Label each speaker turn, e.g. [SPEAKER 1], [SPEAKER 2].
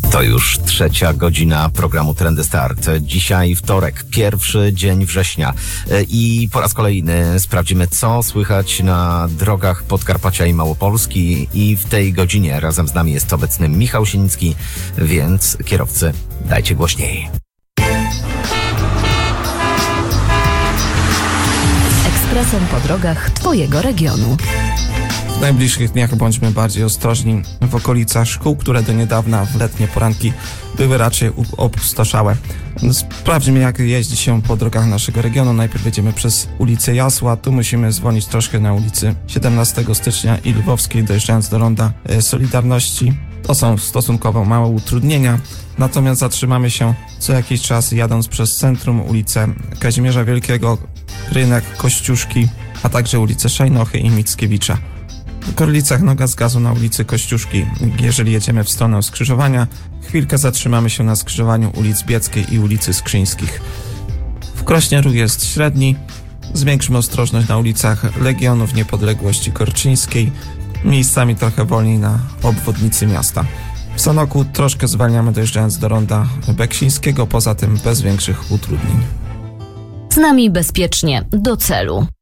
[SPEAKER 1] To już 3. godzina programu Trendy Start. Dzisiaj wtorek, pierwszy dzień września i po raz kolejny sprawdzimy, co słychać na drogach Podkarpacia i Małopolski, i w tej godzinie razem z nami jest obecny Michał Sienicki, więc kierowcy, dajcie głośniej.
[SPEAKER 2] Ekspresem po drogach Twojego regionu.
[SPEAKER 3] W najbliższych dniach bądźmy bardziej ostrożni w okolicach szkół, które do niedawna w letnie poranki były raczej opustoszałe. Sprawdźmy, jak jeździ się po drogach naszego regionu. Najpierw jedziemy przez ulicę Jasła. Tu musimy zwolnić troszkę na ulicy 17 stycznia i Lwowskiej, dojeżdżając do ronda Solidarności. To są stosunkowo małe utrudnienia. Natomiast zatrzymamy się co jakiś czas, jadąc przez centrum, ulicę Kazimierza Wielkiego, rynek Kościuszki, a także ulicę Szajnochy i Mickiewicza. W Korlicach noga z gazu na ulicy Kościuszki. Jeżeli jedziemy w stronę skrzyżowania, chwilkę zatrzymamy się na skrzyżowaniu ulic Bieckiej i ulicy Skrzyńskich. W Krośnie ruch jest średni. Zwiększmy ostrożność na ulicach Legionów, Niepodległości, Korczyńskiej. Miejscami trochę wolniej na obwodnicy miasta. W Sanoku troszkę zwalniamy, dojeżdżając do ronda Beksińskiego, poza tym bez większych utrudnień.
[SPEAKER 2] Z nami bezpiecznie do celu.